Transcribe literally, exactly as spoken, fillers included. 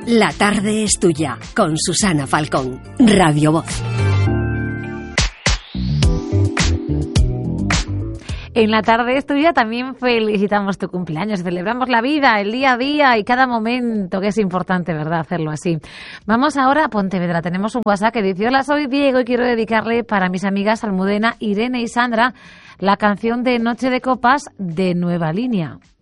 La tarde es tuya, con Susana Falcón, Radio Voz. En la tarde es tuya también felicitamos tu cumpleaños, celebramos la vida, el día a día y cada momento, que es importante, ¿verdad?, hacerlo así. Vamos ahora a Pontevedra, tenemos un WhatsApp que dice: hola, soy Diego y quiero dedicarle para mis amigas Almudena, Irene y Sandra la canción de Noche de Copas de Nueva Línea.